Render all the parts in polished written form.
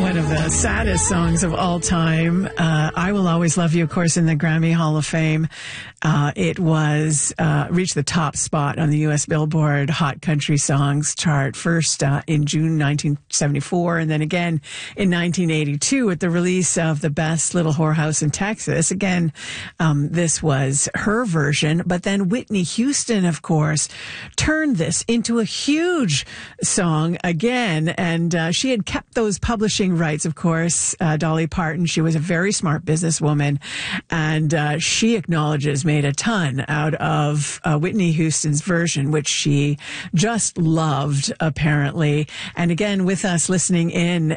One of the saddest songs of all time. I Will Always Love You, of course, in the Grammy Hall of Fame. It was reached the top spot on the U.S. Billboard Hot Country Songs chart, first in June 1974, and then again in 1982 at the release of The Best Little Whorehouse in Texas. Again, this was her version, but then Whitney Houston, of course, turned this into a huge song again, and she had kept those publishing rights, of course. Dolly Parton, she was a very smart businesswoman, and she acknowledges made a ton out of Whitney Houston's version, which she just loved, apparently. And again, with us listening in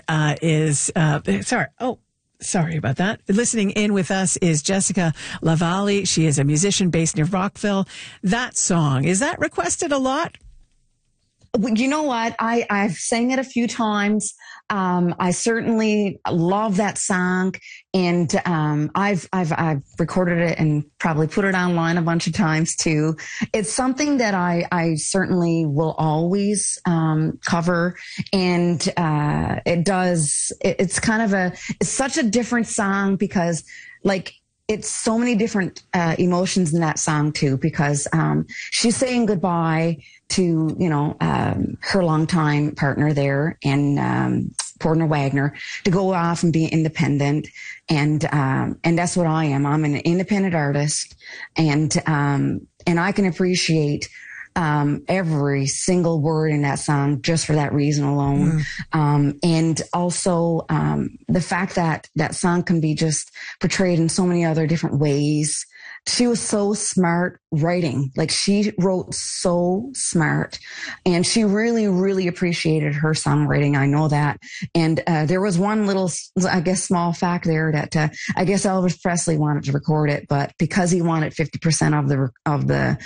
sorry about that. Listening in with us is Jessica Lavallee. She is a musician based near Rockville. That song, is that requested a lot? You know what? I've sang it a few times. I certainly love that song, and I've recorded it and probably put it online a bunch of times too. It's something that I certainly will always cover, and it's kind of it's such a different song because it's so many different emotions in that song too, because she's saying goodbye to, her longtime partner there in Portner Wagner, to go off and be independent. And that's what I am. I'm an independent artist, and I can appreciate every single word in that song just for that reason alone. And also, the fact that that song can be just portrayed in so many other different ways. She was so smart writing. She wrote so smart, and she really, really appreciated her songwriting. I know that. And there was one little, small fact there that I guess Elvis Presley wanted to record it, but because he wanted 50% of the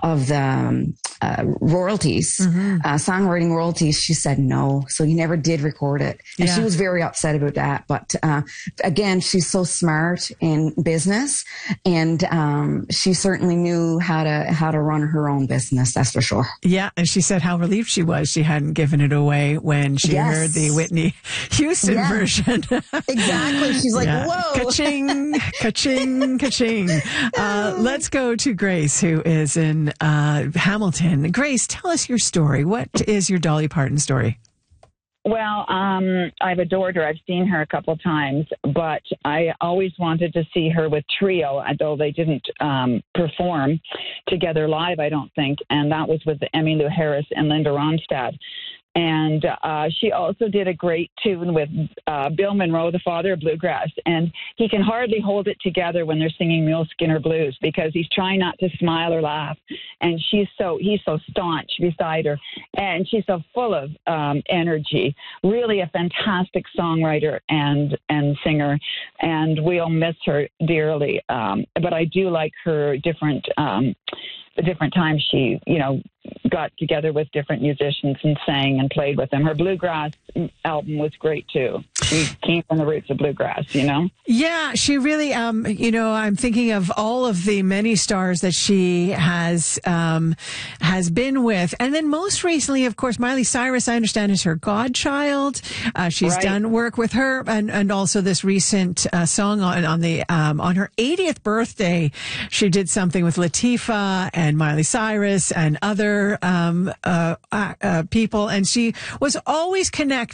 royalties, songwriting royalties, she said no. So he never did record it, and she was very upset about that. But again, she's so smart in business, and she certainly knew how to run her own business. That's for sure. Yeah, and she said how relieved she was she hadn't given it away when she heard the Whitney Houston version. Exactly. She's like, whoa, ka-ching, ka-ching, ka-ching. Let's go to Grace, who is in Hamilton. Grace, tell us your story. What is your Dolly Parton story? Well, I've adored her. I've seen her a couple times, but I always wanted to see her with Trio, though they didn't perform together live, I don't think. And that was with Emmylou Harris and Linda Ronstadt. And she also did a great tune with Bill Monroe, the father of bluegrass. And he can hardly hold it together when they're singing Mule Skinner Blues because he's trying not to smile or laugh. And he's so staunch beside her. And she's so full of energy. Really a fantastic songwriter and singer. And we'll miss her dearly. But I do like her different times she, got together with different musicians and sang and played with them. Her bluegrass album was great too. She came from the roots of bluegrass, Yeah, she really, I'm thinking of all of the many stars that she has been with. And then most recently, of course, Miley Cyrus, I understand, is her godchild. She's done work with her, and also this recent song on her 80th birthday, she did something with Latifah and Miley Cyrus and other people, and she was always connected